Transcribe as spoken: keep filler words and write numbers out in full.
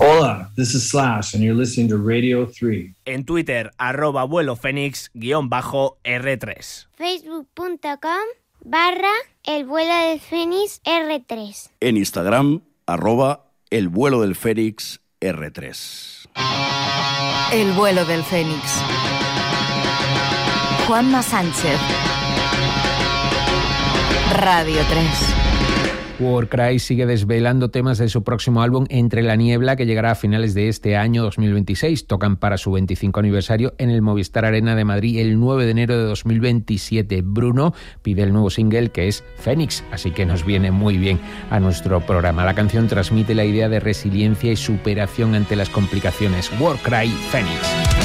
Hola, this is Slash and you're listening to Radio three. En Twitter, arroba vuelo fénix guión bajo R tres. Facebook.com barra el vuelo del Fénix R tres. En Instagram, arroba el vuelo del Fénix R tres. El vuelo del Fénix. Juanma Sánchez. Radio tres. Warcry sigue desvelando temas de su próximo álbum Entre la Niebla, que llegará a finales de este año dos mil veintiséis. Tocan para su veinticinco aniversario en el Movistar Arena de Madrid el nueve de enero de dos mil veintisiete. Bruno pide el nuevo single, que es Fénix, así que nos viene muy bien a nuestro programa. La canción transmite la idea de resiliencia y superación ante las complicaciones. Warcry, Fénix.